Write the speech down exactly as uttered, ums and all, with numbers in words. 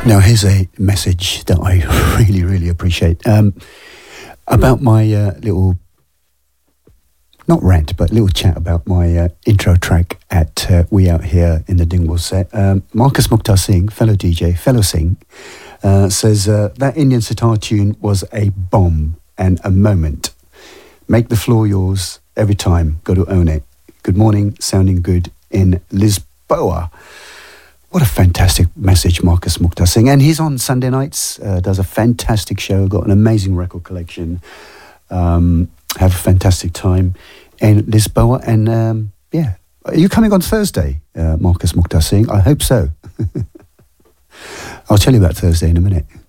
Now, here's a message that I really, really appreciate. Um, about my uh, little, not rant, but little chat about my uh, intro track at uh, We Out Here in the Dingwall set. Um, Marcus Mukhtar Singh, fellow D J, fellow Singh, uh, says uh, that Indian sitar tune was a bomb and a moment. Make the floor yours every time. Got to own it. Good morning, sounding good in Lisboa. What a fantastic message, Marcus Mukhtar Singh. And he's on Sunday nights, uh, does a fantastic show, got an amazing record collection. Um, have a fantastic time in Lisboa. And um, yeah, are you coming on Thursday, uh, Marcus Mukhtar Singh? I hope so. I'll tell you about Thursday in a minute.